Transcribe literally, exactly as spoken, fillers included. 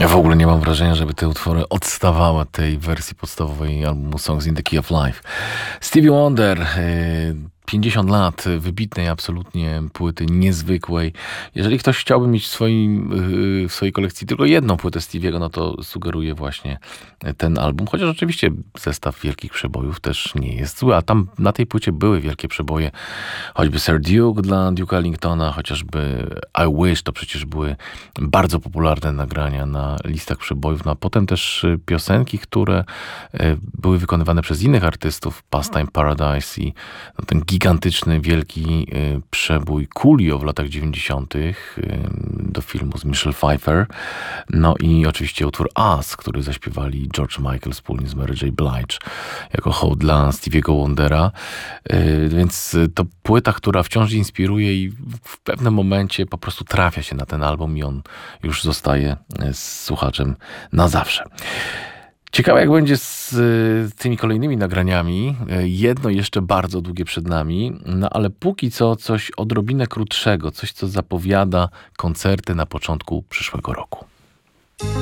Ja w ogóle nie mam wrażenia, żeby te utwory odstawały od tej wersji podstawowej albumu Songs in the Key of Life. Stevie Wonder, e, pięćdziesiąt lat wybitnej absolutnie płyty, niezwykłej. Jeżeli ktoś chciałby mieć w, swoim, w swojej kolekcji tylko jedną płytę Stevie'ego, no to sugeruję właśnie ten album. Chociaż oczywiście zestaw wielkich przebojów też nie jest zły, a tam na tej płycie były wielkie przeboje. Choćby Sir Duke dla Duke'a Ellingtona, chociażby I Wish, to przecież były bardzo popularne nagrania na listach przebojów. No a potem też piosenki, które były wykonywane przez innych artystów, Pastime Paradise i no, ten gigantyczny, wielki y, przebój Coolio w latach dziewięćdziesiątych y, do filmu z Michelle Pfeiffer. No i oczywiście utwór Us, który zaśpiewali George Michael wspólnie z Mary J. Blige jako hołd dla Stevie'ego Wondera. Y, więc to płyta, która wciąż inspiruje i w pewnym momencie po prostu trafia się na ten album i on już zostaje z słuchaczem na zawsze. Ciekawe, jak będzie z y, tymi kolejnymi nagraniami. Jedno jeszcze bardzo długie przed nami, no ale póki co coś odrobinę krótszego, coś, co zapowiada koncerty na początku przyszłego roku.